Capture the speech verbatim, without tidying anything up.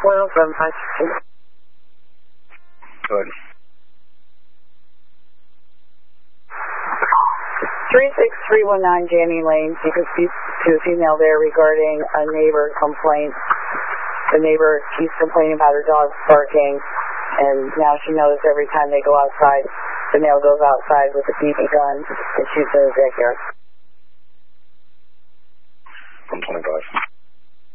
Well, from five. Good. three six three one nine Jamie Lane. You can speak to a female there regarding a neighbor complaint. The neighbor keeps complaining about her dog barking, and now she knows every time they go outside, the male goes outside with a B B gun and shoots in his backyard. one twenty-five.